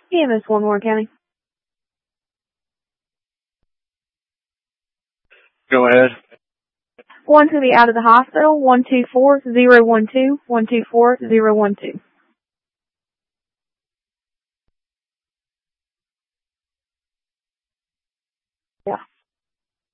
EMS Warren County. Go ahead. One's going to be out of the hospital, 124012, 124012.